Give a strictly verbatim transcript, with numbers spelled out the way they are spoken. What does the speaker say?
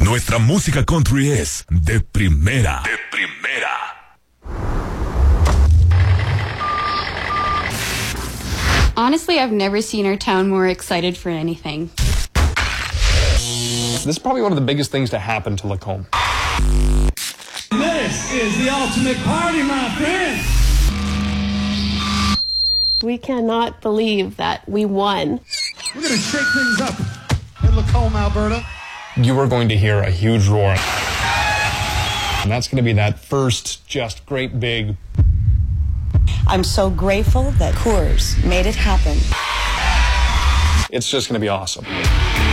Nuestra música country es de primera. De primera. Honestly, I've never seen our town more excited for anything. This is probably one of the biggest things to happen to Lacombe. This is the ultimate party, my friend. We cannot believe that we won. We're going to shake things up in Lacombe, Alberta. You are going to hear a huge roar. And that's going to be that first just great big... I'm so grateful that Coors made it happen. It's just going to be awesome.